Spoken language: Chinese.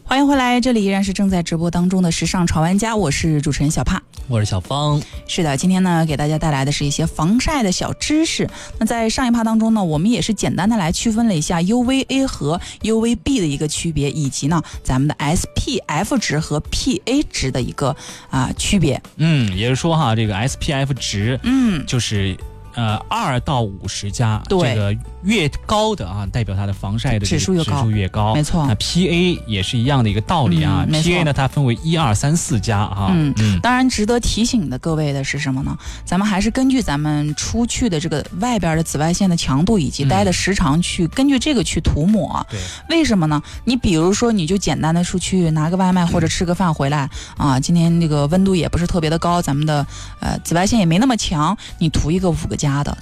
欢迎回来，这里依然是正在直播当中的时尚潮玩家，我是主持人小帕， 我是小芳。 是的，今天呢给大家带来的是一些防晒的小知识。那在上一趴当中呢，我们也是简单的来区分了一下 UVA 和 UVB 的一个区别，以及呢咱们的 SPF 值和 PA 值的一个区别。 也就是说哈，这个 SPF 值，就是2到50加，这个越高的啊，代表它的防晒的指数越高， 没错。 那 PA 也是一样的一个道理啊。PA 呢，它分为1、2、3、4加啊。 当然值得提醒的各位的是什么呢？咱们还是根据咱们出去的这个外边的紫外线的强度以及待的时长去根据这个去涂抹。 对， 为什么呢？你比如说，你就简单的出去拿个外卖或者吃个饭回来啊，今天这个温度也不是特别的高，咱们的紫外线也没那么强，你涂一个5个加的